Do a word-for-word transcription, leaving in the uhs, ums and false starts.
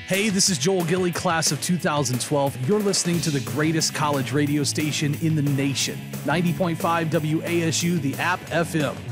Hey, this is Joel Gilly, class of two thousand twelve. You're listening to the greatest college radio station in the nation, ninety point five W A S U, the App F M.